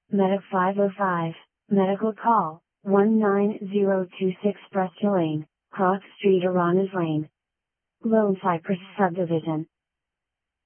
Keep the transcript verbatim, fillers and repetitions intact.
Medic five oh five, Medical Call, one nine zero two six Bristol Lane, Cross Street Aranas Lane. Lone Cypress Subdivision.